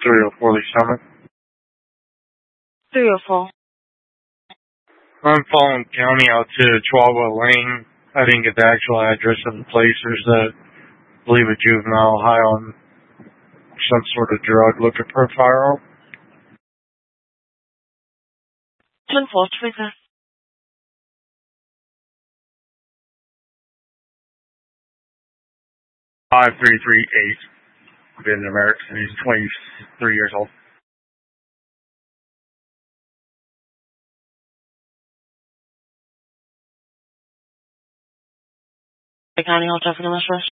304 Lee Summit. 304. I'm following county out to Chihuahua Lane. I didn't get the actual address of the place. There's I believe a juvenile high on some sort of drug looking for a firearm. 10-4, Teresa. 5338. Been in America. He's 23 years old. County Hotel for the West.